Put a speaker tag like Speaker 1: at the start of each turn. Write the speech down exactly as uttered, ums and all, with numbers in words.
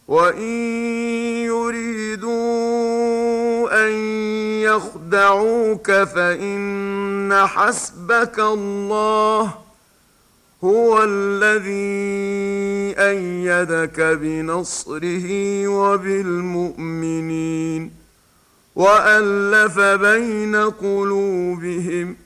Speaker 1: وإن يريدوا أن يخدعوك فإن حسبك الله هو الذي أيدك بنصره وبالمؤمنين وألف بين قلوبهم